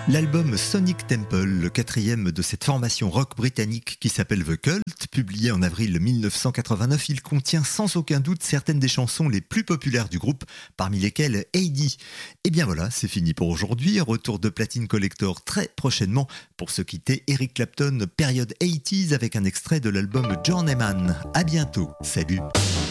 L'album Sonic Temple, le quatrième de cette formation rock britannique qui s'appelle The Cult, publié en avril 1989, il contient sans aucun doute certaines des chansons les plus populaires du groupe, parmi lesquelles Heidi. Et bien voilà, c'est fini pour aujourd'hui. Retour de Platine Collector très prochainement pour se quitter. Eric Clapton, période 80s avec un extrait de l'album Journeyman. À bientôt, salut.